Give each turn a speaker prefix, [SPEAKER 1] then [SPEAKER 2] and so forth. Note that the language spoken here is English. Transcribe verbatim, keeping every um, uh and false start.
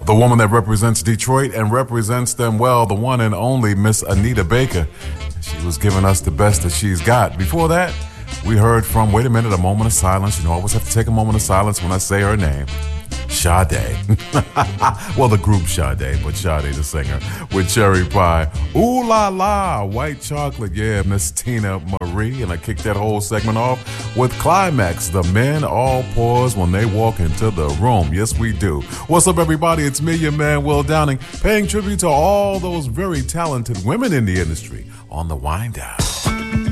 [SPEAKER 1] The woman that represents Detroit and represents them well, the one and only Miss Anita Baker. She was giving us the best that she's got. Before that, we heard from, wait a minute, a moment of silence. You know, I always have to take a moment of silence when I say her name. Sade. Well, the group Sade, but Sade the singer with Cherry Pie. Ooh la la, white chocolate. Yeah, Miss Tina Marie. And I kicked that whole segment off with Climax. The men all pause when they walk into the room. Yes, we do. What's up, everybody? It's me, your man, Will Downing, paying tribute to all those very talented women in the industry on the Wind Down.